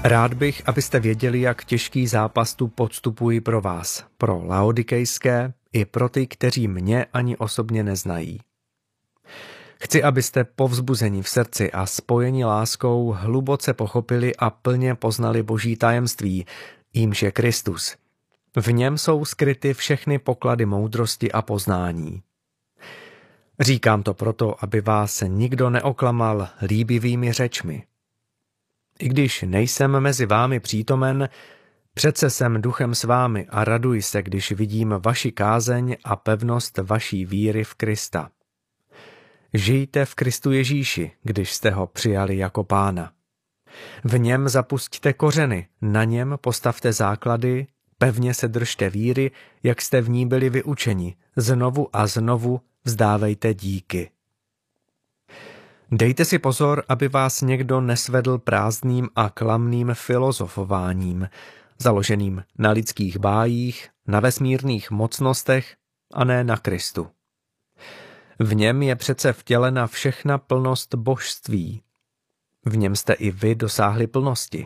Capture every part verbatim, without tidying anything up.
Rád bych, abyste věděli, jak těžký zápas tu podstupuji pro vás, pro laodikejské i pro ty, kteří mě ani osobně neznají. Chci, abyste povzbuzeni v srdci a spojeni láskou hluboce pochopili a plně poznali Boží tajemství, jímž je Kristus. V něm jsou skryty všechny poklady moudrosti a poznání. Říkám to proto, aby vás nikdo neoklamal líbivými řečmi. I když nejsem mezi vámi přítomen, přece jsem duchem s vámi a raduji se, když vidím vaši kázeň a pevnost vaší víry v Krista. Žijte v Kristu Ježíši, když jste ho přijali jako Pána. V něm zapusťte kořeny, na něm postavte základy, pevně se držte víry, jak jste v ní byli vyučeni, znovu a znovu vzdávejte díky. Dejte si pozor, aby vás někdo nesvedl prázdným a klamným filozofováním, založeným na lidských bájích, na vesmírných mocnostech a ne na Kristu. V něm je přece vtělena všechna plnost božství. V něm jste i vy dosáhli plnosti.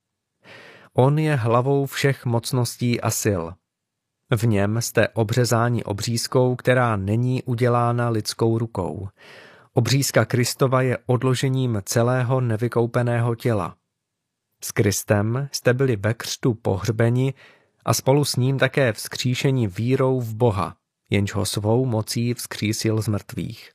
On je hlavou všech mocností a sil. V něm jste obřezáni obřízkou, která není udělána lidskou rukou. Obřízka Kristova je odložením celého nevykoupeného těla. S Kristem jste byli ve křtu pohřbeni a spolu s ním také vzkříšeni vírou v Boha, jenž ho svou mocí vzkřísil z mrtvých.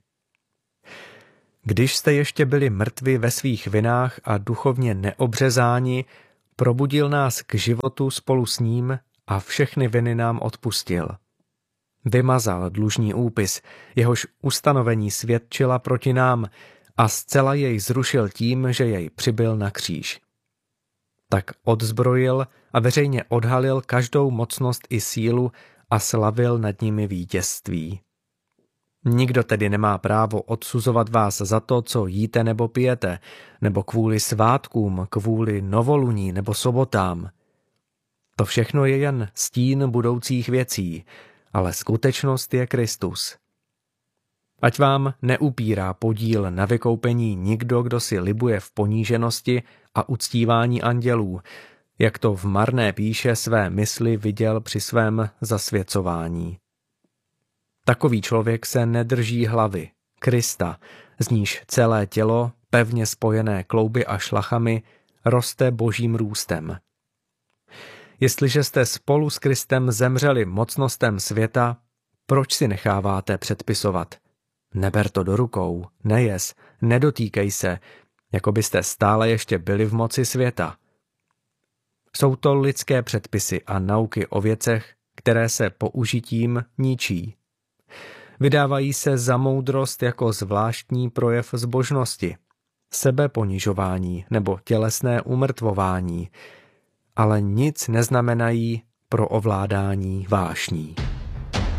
Když jste ještě byli mrtvi ve svých vinách a duchovně neobřezáni, probudil nás k životu spolu s ním a všechny viny nám odpustil. Vymazal dlužní úpis, jehož ustanovení svědčila proti nám a zcela jej zrušil tím, že jej přibyl na kříž. Tak odzbrojil a veřejně odhalil každou mocnost i sílu a slavil nad nimi vítězství. Nikdo tedy nemá právo odsuzovat vás za to, co jíte nebo pijete, nebo kvůli svátkům, kvůli novoluní nebo sobotám. To všechno je jen stín budoucích věcí, ale skutečnost je Kristus. Ať vám neupírá podíl na vykoupení nikdo, kdo si libuje v poníženosti a uctívání andělů, jak to v marné píše své mysli viděl při svém zasvěcování. Takový člověk se nedrží hlavy, Krista, z níž celé tělo, pevně spojené klouby a šlachami, roste božím růstem. Jestliže jste spolu s Kristem zemřeli mocnostem světa, proč si necháváte předpisovat? Neber to do rukou, nejes, nedotýkej se, jako byste stále ještě byli v moci světa. Jsou to lidské předpisy a nauky o věcech, které se použitím ničí. Vydávají se za moudrost jako zvláštní projev zbožnosti, sebeponižování nebo tělesné umrtvování, ale nic neznamenají pro ovládání vášní.